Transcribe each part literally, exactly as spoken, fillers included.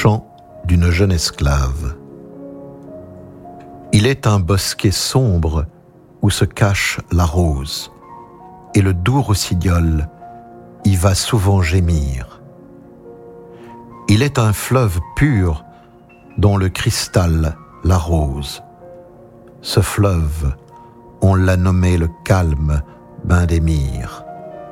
Chant d'une jeune esclave. Il est un bosquet sombre où se cache la rose, et le doux rossignol y va souvent gémir. Il est un fleuve pur dont le cristal l'arrose. Ce fleuve, on l'a nommé le calme bain des myrrhes.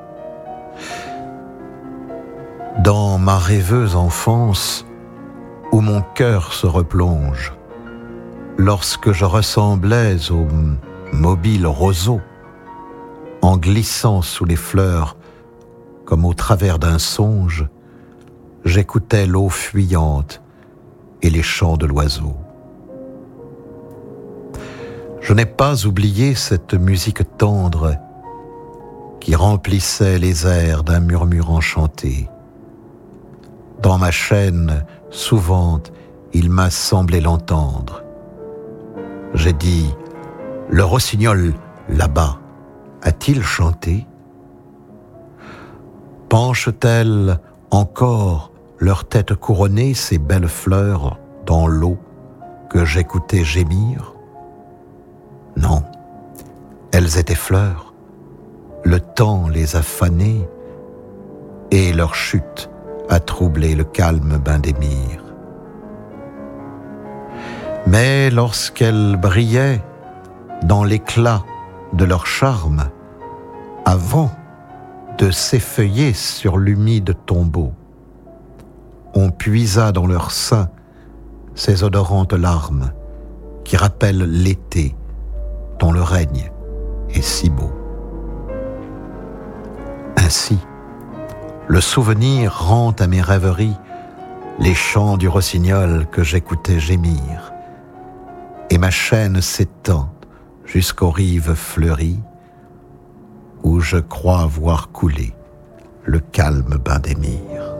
Dans ma rêveuse enfance, où mon cœur se replonge, lorsque je ressemblais au mobile roseau, en glissant sous les fleurs comme au travers d'un songe, j'écoutais l'eau fuyante et les chants de l'oiseau. Je n'ai pas oublié cette musique tendre qui remplissait les airs d'un murmure enchanté. Dans ma chaîne, souvent, il m'a semblé l'entendre. J'ai dit, le rossignol, là-bas, a-t-il chanté? Penchent-elles encore leurs têtes couronnées, ces belles fleurs, dans l'eau que j'écoutais gémir? Non, elles étaient fleurs. Le temps les a fanées et leur chute a troublé le calme bain des myrrhes. Mais lorsqu'elles brillaient dans l'éclat de leur charme, avant de s'effeuiller sur l'humide tombeau, on puisa dans leur sein ces odorantes larmes qui rappellent l'été dont le règne est si beau. Ainsi, le souvenir rend à mes rêveries les chants du rossignol que j'écoutais gémir, et ma chaîne s'étend jusqu'aux rives fleuries où je crois voir couler le calme bain des myrrhes.